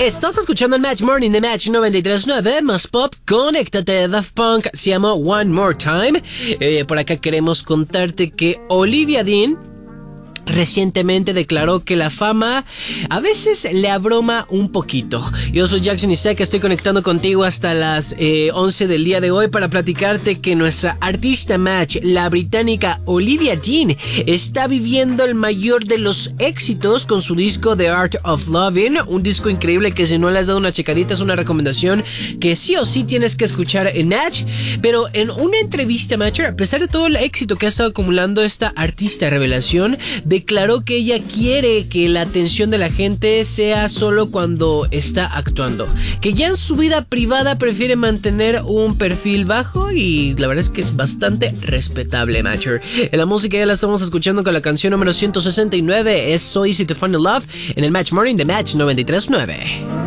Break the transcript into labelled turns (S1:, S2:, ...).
S1: Estás escuchando el Match Morning de Match 93.9, más pop, conéctate. Daft Punk se llama One More Time. Por acá queremos contarte que Olivia Dean recientemente declaró que la fama a veces le abruma un poquito. Yo soy Jackson y sé que estoy conectando contigo hasta las 11 del día de hoy para platicarte que nuestra artista Match, la británica Olivia Dean, está viviendo el mayor de los éxitos con su disco The Art of Loving, un disco increíble que si no le has dado una checadita es una recomendación que sí o sí tienes que escuchar en Match. Pero en una entrevista, Match, a pesar de todo el éxito que ha estado acumulando esta artista revelación, declaró que ella quiere que la atención de la gente sea solo cuando está actuando, que ya en su vida privada prefiere mantener un perfil bajo, y la verdad es que es bastante respetable, Matcher. En la música ya la estamos escuchando con la canción número 169, es So Easy to Find Love, en el Match Morning de Match 93.9.